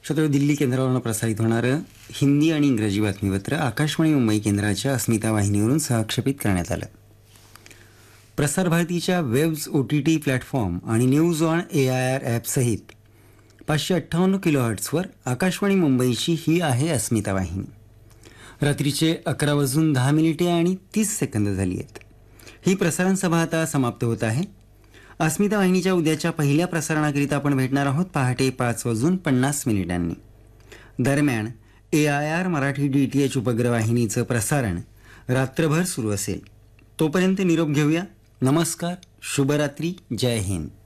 श्रोते, दिल्ली केंद्रावरून प्रसारित होणारं हिंदी आणि इंग्रजी बातमीपत्र आकाशवाणी मुंबई केंद्राच्या अस्मिता वाहिनीवरून सहक्षेपित करण्यात आलं. प्रसार भारतीच्या वेब्स OTT प्लॅटफॉर्म आणि न्यूज ऑन AIR ॲपसहित 558 किलोहर्ट्झवर आकाशवाणी मुंबईची ही आहे अस्मिता वाहिनी. रात्रीचे 11:10 आणि 30 सेकंद झाली आहेत. ही प्रसारण सभा आता समाप्त होत आहे. अस्मिता वाहिनीच्या उद्याच्या पहिल्या प्रसारणाकरिता आपण भेटणार आहोत पहाटे 5:50 दरम्यान AIR मराठी DTH उपग्रहवाहिनीचं प्रसारण रात्रभर सुरू असेल. तोपर्यंत निरोप घेऊया. नमस्कार, शुभरात्री, जय हिंद.